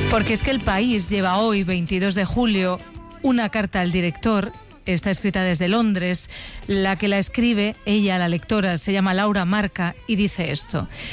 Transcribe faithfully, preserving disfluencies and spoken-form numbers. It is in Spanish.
Porque es que El País lleva hoy, veintidós de julio, una carta al director. Está escrita desde Londres. La que la escribe, ella, la lectora, se llama Laura Marca y dice esto: